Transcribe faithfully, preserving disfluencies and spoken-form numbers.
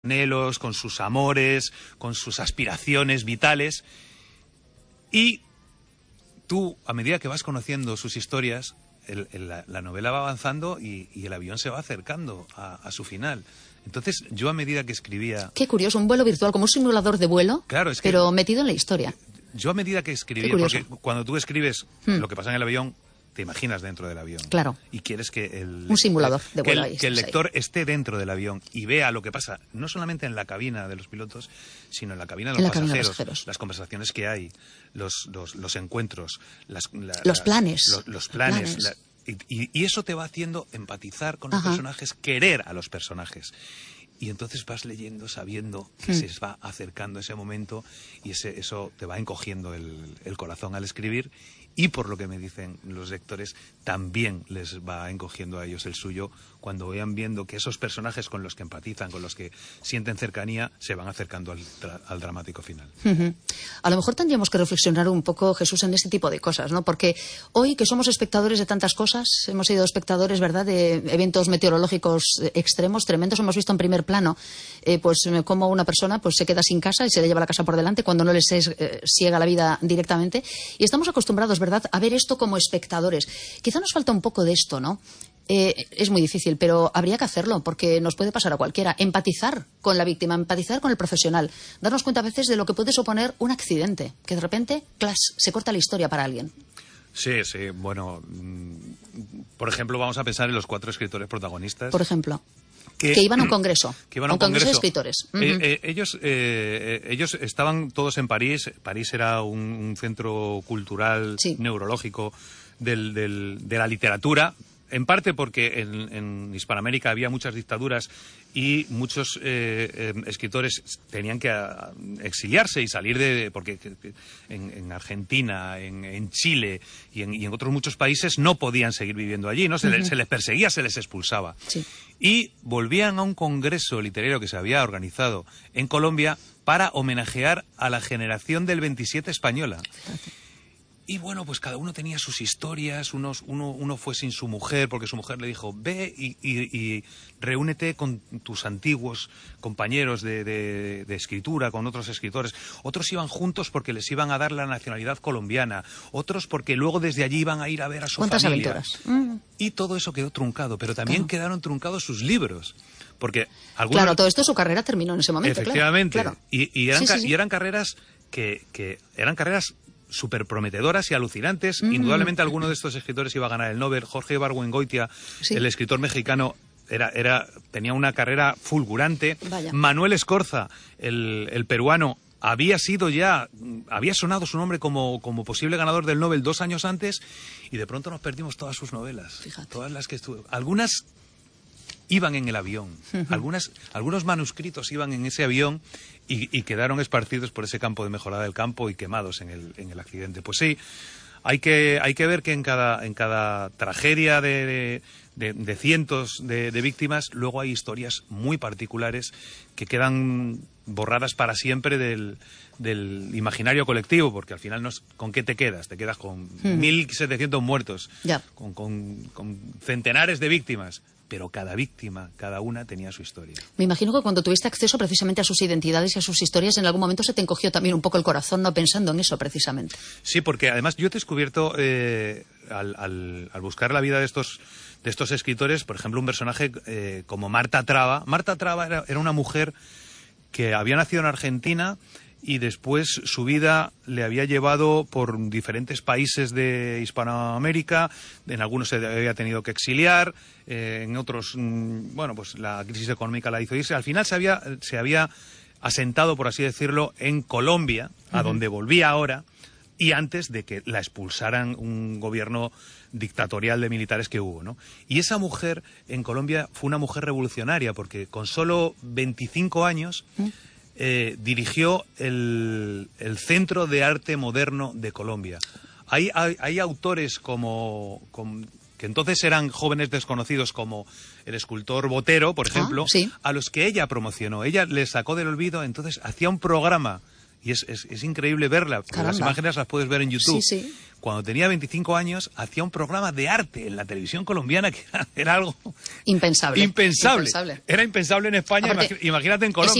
anhelos, con sus amores, con sus aspiraciones vitales. Y tú, a medida que vas conociendo sus historias, el, el, la, la novela va avanzando y, y el avión se va acercando a, a su final. Entonces, yo a medida que escribía... Qué curioso, un vuelo virtual, como un simulador de vuelo, claro, es que, pero metido en la historia. Yo a medida que escribía, porque cuando tú escribes hmm. lo que pasa en el avión, te imaginas dentro del avión. Claro. Y quieres que el... Un simulador de vuelo. Que el, ahí, que el lector ahí. esté dentro del avión y vea lo que pasa, no solamente en la cabina de los pilotos, sino en la cabina de los, en la pasajeros, cabina de los pasajeros, las conversaciones que hay, los, los, los encuentros, las, la, los planes. Los, los planes. planes. La, y, y eso te va haciendo empatizar con los Ajá. personajes, querer a los personajes. Y entonces vas leyendo sabiendo que mm. se va acercando ese momento y ese, eso te va encogiendo el, el corazón al escribir, y por lo que me dicen los lectores, también les va encogiendo a ellos el suyo cuando vayan viendo que esos personajes con los que empatizan, con los que sienten cercanía, se van acercando al, al dramático final. Uh-huh. A lo mejor tendríamos que reflexionar un poco, Jesús, en este tipo de cosas, ¿no? Porque hoy que somos espectadores de tantas cosas, hemos sido espectadores, ¿verdad?, de eventos meteorológicos extremos, tremendos, hemos visto en primer plano, eh, pues cómo una persona pues se queda sin casa y se le lleva la casa por delante cuando no les es, eh, ciega la vida directamente, y estamos acostumbrados, ¿verdad?, a ver esto como espectadores. Quizá nos falta un poco de esto, ¿no? Eh, es muy difícil, pero habría que hacerlo, porque nos puede pasar a cualquiera. Empatizar con la víctima, empatizar con el profesional, darnos cuenta a veces de lo que puede suponer un accidente, que de repente, clas, se corta la historia para alguien. Sí, sí, bueno, por ejemplo, vamos a pensar en los cuatro escritores protagonistas. Por ejemplo. Que, que iban a un congreso, que iban a un, un congreso, congreso de escritores. Uh-huh. eh, eh, ellos, eh, ellos estaban todos en París. París era un, un centro cultural, sí. neurológico del, del, de la literatura, en parte porque en, en Hispanoamérica había muchas dictaduras y muchos eh, eh, escritores tenían que a, exiliarse y salir de... porque en, en Argentina, en, en Chile y en, y en otros muchos países no podían seguir viviendo allí, ¿no? Se, uh-huh. les, se les perseguía, se les expulsaba. Sí. Y volvían a un congreso literario que se había organizado en Colombia para homenajear a la generación del veintisiete española. Y bueno, pues cada uno tenía sus historias, unos, uno, uno fue sin su mujer porque su mujer le dijo, ve y, y, y reúnete con tus antiguos compañeros de, de, de escritura, con otros escritores. Otros iban juntos porque les iban a dar la nacionalidad colombiana, otros porque luego desde allí iban a ir a ver a su ¿Cuántas familia. aventuras? Mm. Y todo eso quedó truncado, pero también claro. quedaron truncados sus libros. Porque algunos... Claro, todo esto su carrera terminó en ese momento. Efectivamente. Claro. Y, y, eran, sí, sí, sí. y eran carreras que, que eran carreras súper prometedoras y alucinantes. Mm. Indudablemente alguno de estos escritores iba a ganar el Nobel. Jorge Ibargüengoitia, sí. el escritor mexicano, era, era, tenía una carrera fulgurante. Vaya. Manuel Escorza, el, el peruano, había sido ya, había sonado su nombre como, como posible ganador del Nobel dos años antes, y de pronto nos perdimos todas sus novelas. Fíjate. Todas las que estuvo. Algunas iban en el avión, uh-huh. algunas, algunos manuscritos iban en ese avión y, y quedaron esparcidos por ese campo de Mejorada del Campo y quemados en el, en el accidente. Pues sí, hay que, hay que ver que en cada, en cada tragedia de, de, de cientos de, de víctimas, luego hay historias muy particulares que quedan borradas para siempre del, del imaginario colectivo, porque al final no es, ¿con qué te quedas? Te quedas con hmm. mil setecientos muertos, ya. con, con, con centenares de víctimas. Pero cada víctima, cada una tenía su historia. Me imagino que cuando tuviste acceso precisamente a sus identidades y a sus historias, en algún momento se te encogió también un poco el corazón, no pensando en eso precisamente. Sí, porque además yo he descubierto, eh, al, al, al buscar la vida de estos, de estos escritores, por ejemplo, un personaje eh, como Marta Traba. Marta Traba era, era una mujer que había nacido en Argentina y después su vida le había llevado por diferentes países de Hispanoamérica. En algunos se había tenido que exiliar, eh, en otros, mmm, bueno, pues la crisis económica la hizo irse. Al final se había, se había asentado, por así decirlo, en Colombia, uh-huh. a donde volvía ahora, y antes de que la expulsaran un gobierno dictatorial de militares que hubo, ¿no? Y esa mujer en Colombia fue una mujer revolucionaria, porque con solo veinticinco años... Uh-huh. Eh, dirigió el, el Centro de Arte Moderno de Colombia. Hay, hay, hay autores como, como que entonces eran jóvenes desconocidos, como el escultor Botero, por ejemplo, ah, sí. a los que ella promocionó. Ella les sacó del olvido, entonces hacía un programa y es, es, es increíble verla. Caramba. Las imágenes las puedes ver en YouTube. Sí, sí. Cuando tenía veinticinco años, hacía un programa de arte en la televisión colombiana que era, era algo Impensable. impensable. Impensable. Era impensable en España, Aparte, imagínate en Colombia.